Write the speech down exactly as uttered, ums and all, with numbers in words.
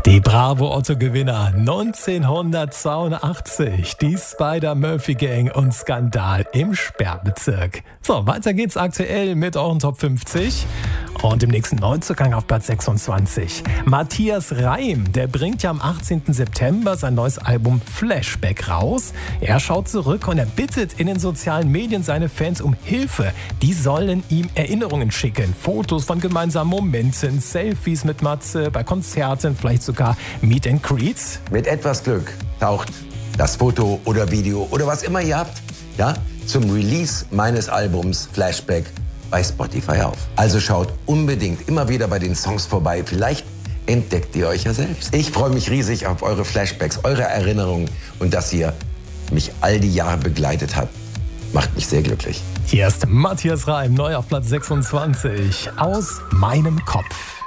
Die Bravo-Otto-Gewinner neunzehnhundertzweiundachtzig, die Spider-Murphy-Gang und Skandal im Sperrbezirk. So, weiter geht's aktuell mit euren Top fünfzig. Und im nächsten Neuzugang auf Platz sechsundzwanzig. Matthias Reim, der bringt ja am achtzehnten September sein neues Album Flashback raus. Er schaut zurück und er bittet in den sozialen Medien seine Fans um Hilfe. Die sollen ihm Erinnerungen schicken. Fotos von gemeinsamen Momenten, Selfies mit Matze, bei Konzerten, vielleicht sogar Meet and Greets. Mit etwas Glück taucht das Foto oder Video oder was immer ihr habt, ja, zum Release meines Albums Flashback bei Spotify auf. Also schaut unbedingt immer wieder bei den Songs vorbei. Vielleicht entdeckt ihr euch ja selbst. Ich freue mich riesig auf eure Flashbacks, eure Erinnerungen und dass ihr mich all die Jahre begleitet habt. Macht mich sehr glücklich. Hier ist Matthias Reim, neu auf Platz sechsundzwanzig. Aus meinem Kopf.